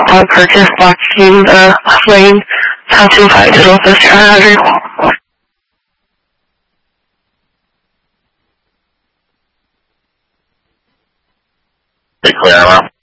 on purchase watching the flame passing by the little sister. I agree. Pretty clear, Emma.